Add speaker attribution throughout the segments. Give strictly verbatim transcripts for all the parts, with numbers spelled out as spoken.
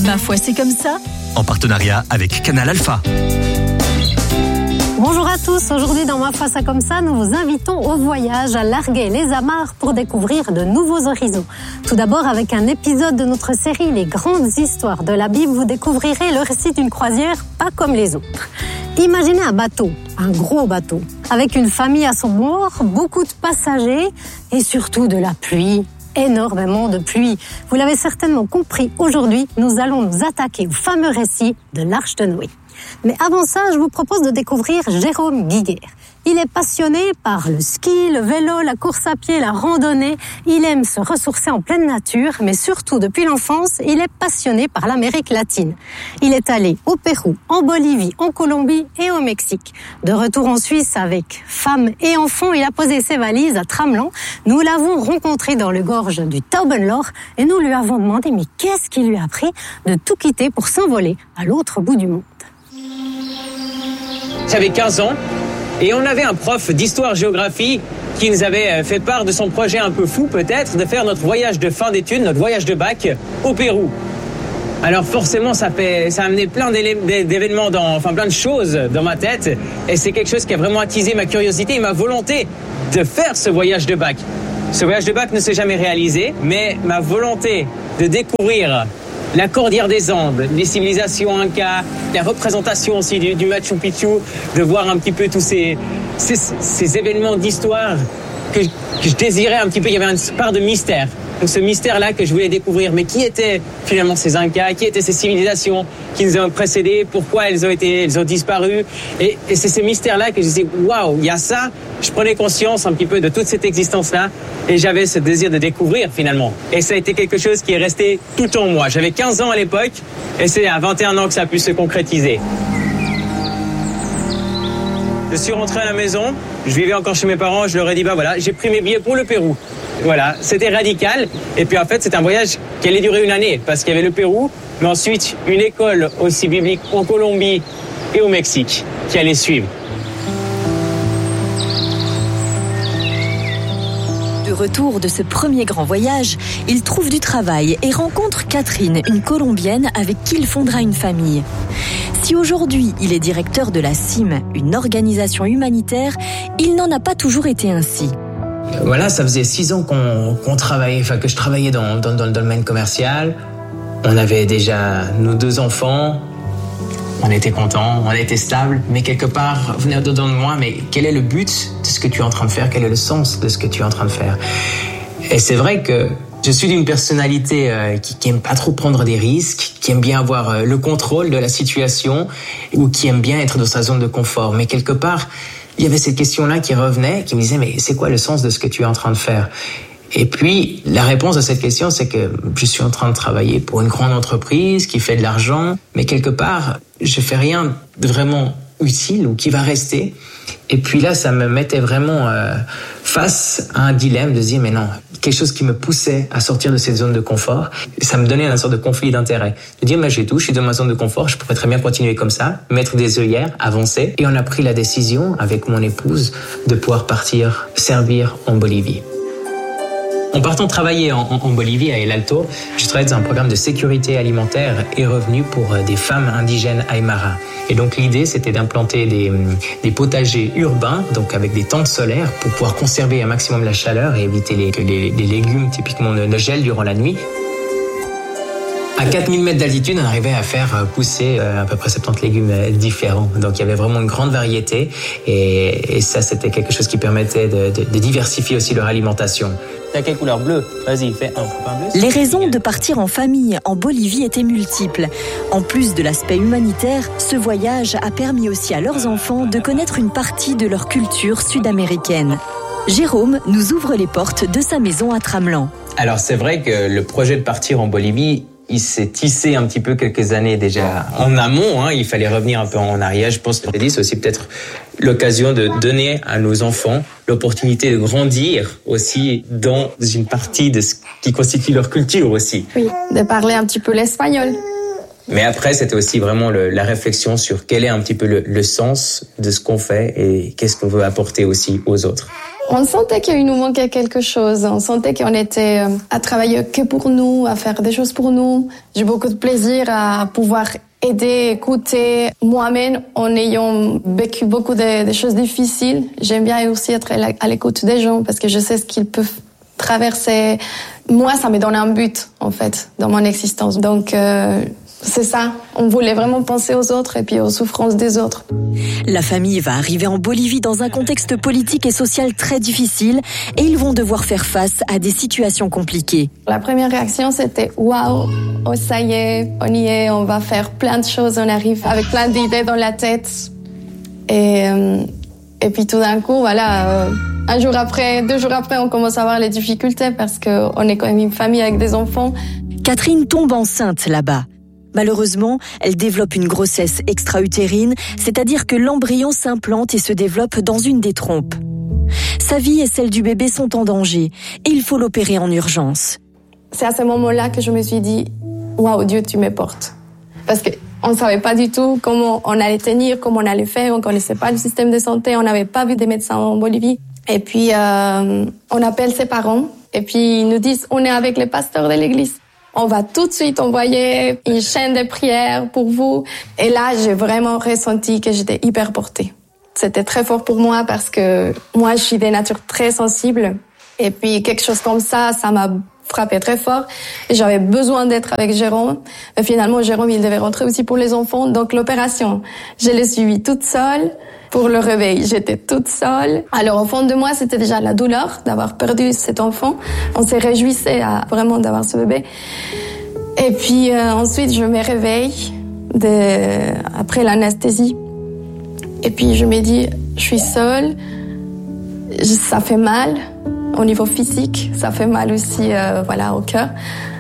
Speaker 1: Ma foi, c'est comme ça.
Speaker 2: En partenariat avec Canal Alpha.
Speaker 3: Bonjour à tous, aujourd'hui dans Ma foi ça comme ça, nous vous invitons au voyage à larguer les amarres pour découvrir de nouveaux horizons. Tout d'abord avec un épisode de notre série Les grandes histoires de la Bible, vous découvrirez le récit d'une croisière pas comme les autres. Imaginez un bateau, un gros bateau, avec une famille à son bord, beaucoup de passagers et surtout de la pluie. Énormément de pluie. Vous l'avez certainement compris, aujourd'hui, nous allons nous attaquer au fameux récit de l'Arche de Noé. Mais avant ça, je vous propose de découvrir Jérôme Guiguer. Il est passionné par le ski, le vélo, la course à pied, la randonnée. Il aime se ressourcer en pleine nature, mais surtout depuis l'enfance, il est passionné par l'Amérique latine. Il est allé au Pérou, en Bolivie, en Colombie et au Mexique. De retour en Suisse avec femme et enfants, il a posé ses valises à Tramelan. Nous l'avons rencontré dans le gorge du Taubenlor et nous lui avons demandé mais qu'est-ce qui lui a pris de tout quitter pour s'envoler à l'autre bout du monde.
Speaker 4: J'avais quinze ans. Et on avait un prof d'histoire-géographie qui nous avait fait part de son projet un peu fou peut-être, de faire notre voyage de fin d'études, notre voyage de bac au Pérou. Alors forcément, ça, fait, ça a amené plein d'événements, dans, enfin plein de choses dans ma tête. Et c'est quelque chose qui a vraiment attisé ma curiosité et ma volonté de faire ce voyage de bac. Ce voyage de bac ne s'est jamais réalisé, mais ma volonté de découvrir la Cordillère des Andes, les civilisations Inca, la représentation aussi du, du Machu Picchu, de voir un petit peu tous ces, ces, ces événements d'histoire que, que je désirais un petit peu. Il y avait une part de mystère. Donc ce mystère-là que je voulais découvrir. Mais qui étaient finalement ces Incas? Qui étaient ces civilisations qui nous ont précédés? Pourquoi elles ont été, elles ont disparu? Et, et c'est ces mystères-là que je disais, waouh, il y a ça. Je prenais conscience un petit peu de toute cette existence-là et j'avais ce désir de découvrir finalement. Et ça a été quelque chose qui est resté tout en moi. J'avais quinze ans à l'époque et c'est à vingt et un ans que ça a pu se concrétiser. Je suis rentré à la maison, je vivais encore chez mes parents, je leur ai dit, bah voilà, j'ai pris mes billets pour le Pérou. Voilà, c'était radical. Et puis en fait, c'était un voyage qui allait durer une année parce qu'il y avait le Pérou, mais ensuite une école aussi biblique en Colombie et au Mexique qui allait suivre.
Speaker 1: De retour de ce premier grand voyage, il trouve du travail et rencontre Catherine, une Colombienne avec qui il fondera une famille. Si aujourd'hui il est directeur de la C I M, une organisation humanitaire, il n'en a pas toujours été ainsi.
Speaker 4: Voilà, ça faisait six ans qu'on, qu'on travaillait, enfin que je travaillais dans, dans, dans le domaine commercial. On avait déjà nos deux enfants. On était contents, on était stable, mais quelque part, venait au-dedans de moi, mais quel est le but de ce que tu es en train de faire? Quel est le sens de ce que tu es en train de faire? Et c'est vrai que je suis d'une personnalité euh, qui, qui aime pas trop prendre des risques, qui aime bien avoir euh, le contrôle de la situation, ou qui aime bien être dans sa zone de confort. Mais quelque part, il y avait cette question-là qui revenait, qui me disait, mais c'est quoi le sens de ce que tu es en train de faire? Et puis, la réponse à cette question, c'est que je suis en train de travailler pour une grande entreprise qui fait de l'argent, mais quelque part, je fais rien de vraiment utile ou qui va rester. Et puis là, ça me mettait vraiment euh, face à un dilemme de se dire, mais non, quelque chose qui me poussait à sortir de cette zone de confort. Et ça me donnait une sorte de conflit d'intérêt. De dire, mais j'ai tout, je suis dans ma zone de confort, je pourrais très bien continuer comme ça, mettre des œillères, avancer. Et on a pris la décision, avec mon épouse, de pouvoir partir servir en Bolivie. En partant travailler en, en, en Bolivie, à El Alto, je travaillais dans un programme de sécurité alimentaire et revenus pour des femmes indigènes Aymara. Et donc l'idée, c'était d'implanter des, des potagers urbains, donc avec des tentes solaires, pour pouvoir conserver un maximum la chaleur et éviter les, que les, les légumes typiquement ne, ne gèlent durant la nuit. À quatre mille mètres d'altitude, on arrivait à faire pousser à peu près soixante-dix légumes différents. Donc il y avait vraiment une grande variété et, et ça, c'était quelque chose qui permettait de, de, de diversifier aussi leur alimentation. T'as quelle couleur? Bleu? Vas-y, fais un. un bleu.
Speaker 1: Les raisons de partir en famille en Bolivie étaient multiples. En plus de l'aspect humanitaire, ce voyage a permis aussi à leurs enfants de connaître une partie de leur culture sud-américaine. Jérôme nous ouvre les portes de sa maison à Tramelan.
Speaker 4: Alors c'est vrai que le projet de partir en Bolivie, il s'est tissé un petit peu quelques années déjà en amont. Hein, il fallait revenir un peu en arrière. Je pense que c'est aussi peut-être l'occasion de donner à nos enfants l'opportunité de grandir aussi dans une partie de ce qui constitue leur culture aussi.
Speaker 5: Oui, de parler un petit peu l'espagnol.
Speaker 4: Mais après, c'était aussi vraiment le, la réflexion sur quel est un petit peu le, le sens de ce qu'on fait et qu'est-ce qu'on veut apporter aussi aux autres.
Speaker 5: On sentait qu'il nous manquait quelque chose. On sentait qu'on était à travailler que pour nous, à faire des choses pour nous. J'ai beaucoup de plaisir à pouvoir aider, écouter moi-même en ayant vécu beaucoup de, de choses difficiles. J'aime bien aussi être à l'écoute des gens parce que je sais ce qu'ils peuvent traverser. Moi, ça me donne un but, en fait, dans mon existence. Donc, euh, c'est ça. On voulait vraiment penser aux autres et puis aux souffrances des autres.
Speaker 1: La famille va arriver en Bolivie dans un contexte politique et social très difficile et ils vont devoir faire face à des situations compliquées.
Speaker 5: La première réaction, c'était « Waouh, oh ça y est, on y est, on va faire plein de choses, on arrive avec plein d'idées dans la tête. » Et, euh, et puis tout d'un coup, voilà, euh, un jour après, deux jours après, on commence à avoir les difficultés parce qu'on est quand même une famille avec des enfants.
Speaker 1: Catherine tombe enceinte là-bas. Malheureusement, elle développe une grossesse extra-utérine, c'est-à-dire que l'embryon s'implante et se développe dans une des trompes. Sa vie et celle du bébé sont en danger et il faut l'opérer en urgence.
Speaker 5: C'est à ce moment-là que je me suis dit « Waouh, Dieu, tu me portes ». Parce qu'on ne savait pas du tout comment on allait tenir, comment on allait faire, on ne connaissait pas le système de santé, on n'avait pas vu des médecins en Bolivie. Et puis, euh, on appelle ses parents et puis ils nous disent « On est avec les pasteurs de l'église ». On va tout de suite envoyer une chaîne de prières pour vous. Et là, j'ai vraiment ressenti que j'étais hyper portée. C'était très fort pour moi parce que moi, je suis de nature très sensible. Et puis, quelque chose comme ça, ça m'a frappé très fort. Et j'avais besoin d'être avec Jérôme. Mais finalement, Jérôme, il devait rentrer aussi pour les enfants. Donc, l'opération, je l'ai suivie toute seule. Pour le réveil, j'étais toute seule. Alors, au fond de moi, c'était déjà la douleur d'avoir perdu cet enfant. On s'est réjouissait à, vraiment d'avoir ce bébé. Et puis, euh, ensuite, je me réveille de, après l'anesthésie. Et puis, je me dis, je suis seule. Je, ça fait mal au niveau physique. Ça fait mal aussi, euh, voilà, au cœur.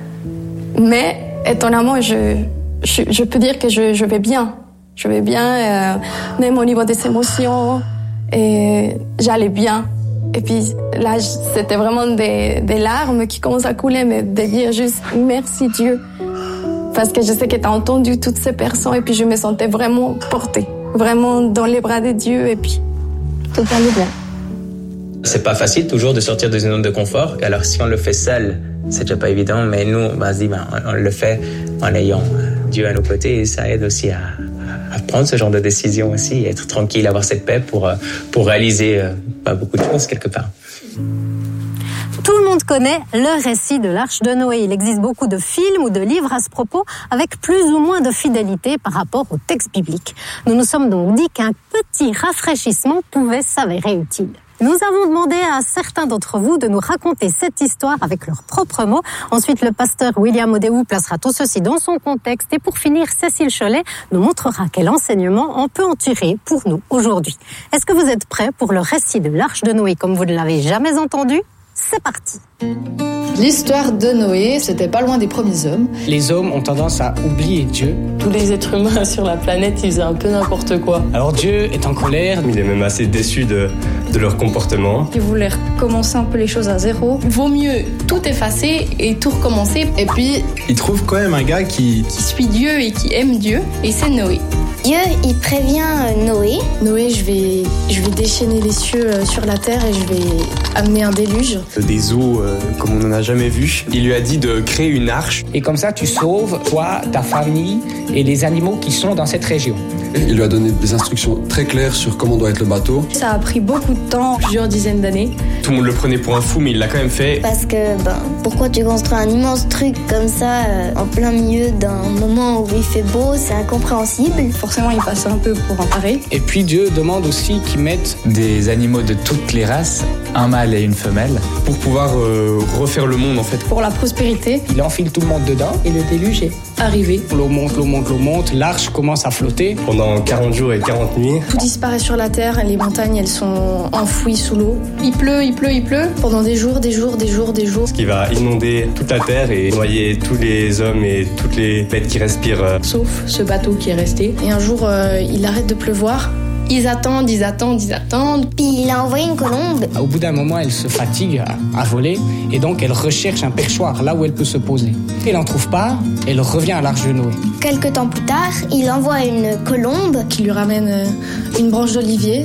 Speaker 5: Mais, étonnamment, je, je, je peux dire que je, je vais bien. Je vais bien, euh, même au niveau des émotions, et j'allais bien. Et puis là, c'était vraiment des, des larmes qui commencent à couler, mais de dire juste merci Dieu. Parce que je sais que tu as entendu toutes ces personnes, et puis je me sentais vraiment portée, vraiment dans les bras de Dieu, et puis tout allait bien.
Speaker 4: C'est pas facile toujours de sortir de une zone de confort. Alors si on le fait seul, c'est déjà pas évident, mais nous, vas-y, ben, on le fait en ayant Dieu à nos côtés, et ça aide aussi à, à prendre ce genre de décision aussi, être tranquille, avoir cette paix pour, pour réaliser euh, pas beaucoup de choses quelque part.
Speaker 3: Tout le monde connaît le récit de l'Arche de Noé. Il existe beaucoup de films ou de livres à ce propos, avec plus ou moins de fidélité par rapport au texte biblique. Nous nous sommes donc dit qu'un petit rafraîchissement pouvait s'avérer utile. Nous avons demandé à certains d'entre vous de nous raconter cette histoire avec leurs propres mots. Ensuite, le pasteur William Odéou placera tout ceci dans son contexte. Et pour finir, Cécile Cholet nous montrera quel enseignement on peut en tirer pour nous aujourd'hui. Est-ce que vous êtes prêts pour le récit de l'Arche de Noé comme vous ne l'avez jamais entendu ? C'est parti.
Speaker 6: L'histoire de Noé, c'était pas loin des premiers hommes.
Speaker 7: Les hommes ont tendance à oublier Dieu.
Speaker 8: Tous les êtres humains sur la planète, ils faisaient un peu n'importe quoi.
Speaker 7: Alors Dieu est en colère.
Speaker 9: Il est même assez déçu de, de leur comportement.
Speaker 10: Il voulait recommencer un peu les choses à zéro.
Speaker 8: Vaut mieux tout effacer et tout recommencer.
Speaker 6: Et puis,
Speaker 9: il trouve quand même un gars qui...
Speaker 8: qui suit Dieu et qui aime Dieu, et c'est Noé.
Speaker 11: Dieu, il prévient Noé.
Speaker 10: Noé, je vais, je vais déchaîner les cieux sur la terre et je vais amener un déluge.
Speaker 9: Des eaux euh, comme on n'en a jamais vu. Il lui a dit de créer une arche.
Speaker 7: Et comme ça, tu sauves, toi, ta famille et les animaux qui sont dans cette région.
Speaker 12: Il lui a donné des instructions très claires sur comment doit être le bateau.
Speaker 10: Ça a pris beaucoup de temps, plusieurs dizaines d'années.
Speaker 9: Tout le monde le prenait pour un fou, mais il l'a quand même fait.
Speaker 11: Parce que, ben, pourquoi tu construis un immense truc comme ça, euh, en plein milieu d'un moment où il fait beau, c'est incompréhensible.
Speaker 10: Forcément, il passe un peu pour un taré.
Speaker 7: Et puis Dieu demande aussi qu'ils mettent
Speaker 13: des animaux de toutes les races, un mâle et une femelle,
Speaker 9: pour pouvoir euh, refaire le monde en fait.
Speaker 10: Pour la prospérité.
Speaker 7: Il enfile tout le monde dedans.
Speaker 10: Et le déluge est arrivé.
Speaker 7: L'eau monte, l'eau monte, l'eau monte, l'arche commence à flotter.
Speaker 9: Pendant quarante jours et quarante nuits.
Speaker 10: Tout disparaît sur la terre, les montagnes elles sont enfouies sous l'eau. Il pleut, il pleut, il pleut, pendant des jours, des jours, des jours, des jours.
Speaker 9: Ce qui va inonder toute la terre et noyer tous les hommes et toutes les bêtes qui respirent.
Speaker 10: Sauf ce bateau qui est resté. Et un jour, euh, il arrête de pleuvoir. Ils attendent, ils attendent, ils attendent.
Speaker 11: Puis il a envoyé une colombe.
Speaker 7: Au bout d'un moment, elle se fatigue à, à voler et donc elle recherche un perchoir là où elle peut se poser. Elle n'en trouve pas, elle revient à l'Arche de Noé.
Speaker 11: Quelque temps plus tard, il envoie une colombe
Speaker 10: qui lui ramène une branche d'olivier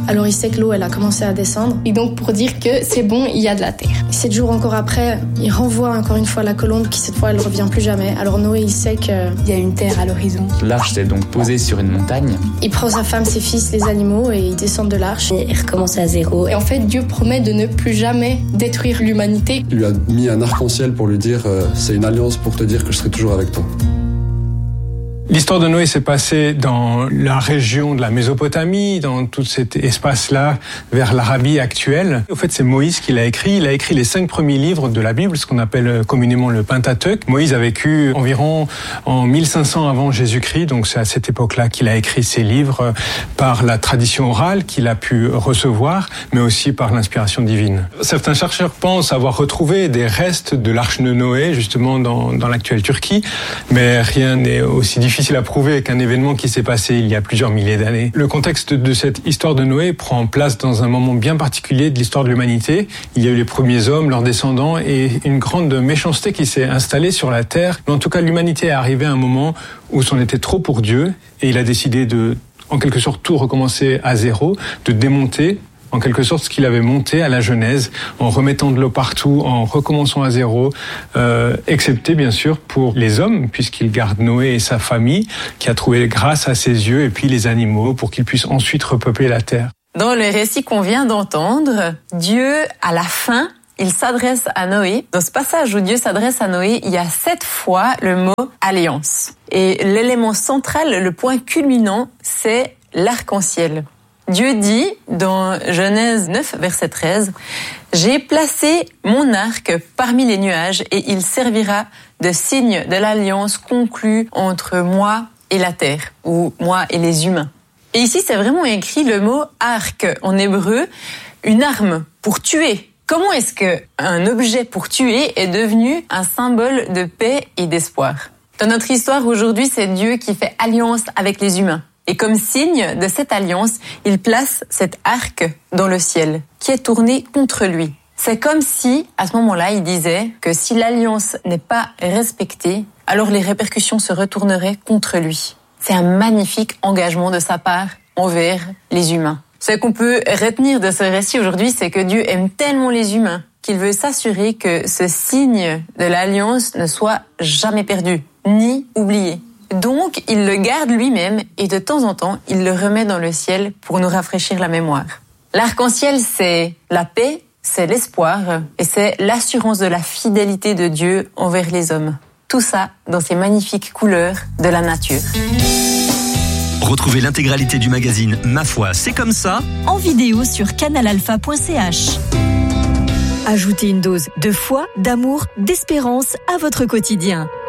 Speaker 10: Alors il sait que l'eau, elle a commencé à descendre.
Speaker 5: Et donc pour dire que c'est bon, il y a de la terre.
Speaker 10: Sept jours encore après, il renvoie encore une fois la colombe qui cette fois elle revient plus jamais. Alors Noé il sait qu'il y a une terre à l'horizon.
Speaker 13: L'arche s'est donc posée sur une montagne.
Speaker 10: Il prend sa femme, ses fils, les animaux et ils descendent de l'arche.
Speaker 11: Et il recommence à zéro.
Speaker 5: Et en fait Dieu promet de ne plus jamais détruire l'humanité.
Speaker 12: Il lui a mis un arc-en-ciel pour lui dire euh, c'est une alliance pour te dire que je serai toujours avec toi.
Speaker 14: L'histoire de Noé s'est passée dans la région de la Mésopotamie, dans tout cet espace-là, vers l'Arabie actuelle. En fait, c'est Moïse qui l'a écrit. Il a écrit les cinq premiers livres de la Bible, ce qu'on appelle communément le Pentateuque. Moïse a vécu environ en mille cinq cents avant Jésus-Christ, donc c'est à cette époque-là qu'il a écrit ses livres par la tradition orale qu'il a pu recevoir, mais aussi par l'inspiration divine. Certains chercheurs pensent avoir retrouvé des restes de l'arche de Noé, justement dans, dans l'actuelle Turquie, mais rien n'est aussi difficile difficile à prouver qu'un événement qui s'est passé il y a plusieurs milliers d'années. Le contexte de cette histoire de Noé prend place dans un moment bien particulier de l'histoire de l'humanité. Il y a eu les premiers hommes, leurs descendants, et une grande méchanceté qui s'est installée sur la terre. Mais en tout cas, l'humanité est arrivée à un moment où c'en était trop pour Dieu, et il a décidé de, en quelque sorte, tout recommencer à zéro, de démonter en quelque sorte ce qu'il avait monté à la Genèse, en remettant de l'eau partout, en recommençant à zéro, euh, excepté bien sûr pour les hommes, puisqu'il garde Noé et sa famille, qui a trouvé grâce à ses yeux, et puis les animaux, pour qu'ils puissent ensuite repeupler la terre.
Speaker 8: Dans le récit qu'on vient d'entendre, Dieu, à la fin, il s'adresse à Noé. Dans ce passage où Dieu s'adresse à Noé, il y a sept fois le mot « alliance ». Et l'élément central, le point culminant, c'est l'arc-en-ciel. Dieu dit dans Genèse neuf, verset treize, « J'ai placé mon arc parmi les nuages et il servira de signe de l'alliance conclue entre moi et la terre, ou moi et les humains. » Et ici, c'est vraiment écrit le mot « arc » en hébreu, une arme pour tuer. Comment est-ce qu'un objet pour tuer est devenu un symbole de paix et d'espoir? Dans notre histoire aujourd'hui, c'est Dieu qui fait alliance avec les humains. Et comme signe de cette alliance, il place cet arc dans le ciel, qui est tourné contre lui. C'est comme si, à ce moment-là, il disait que si l'alliance n'est pas respectée, alors les répercussions se retourneraient contre lui. C'est un magnifique engagement de sa part envers les humains. Ce qu'on peut retenir de ce récit aujourd'hui, c'est que Dieu aime tellement les humains qu'il veut s'assurer que ce signe de l'alliance ne soit jamais perdu, ni oublié. Donc, il le garde lui-même et de temps en temps, il le remet dans le ciel pour nous rafraîchir la mémoire. L'arc-en-ciel, c'est la paix, c'est l'espoir et c'est l'assurance de la fidélité de Dieu envers les hommes. Tout ça dans ces magnifiques couleurs de la nature.
Speaker 2: Retrouvez l'intégralité du magazine Ma foi, c'est comme ça
Speaker 1: en vidéo sur canal alpha point c h. Ajoutez une dose de foi, d'amour, d'espérance à votre quotidien.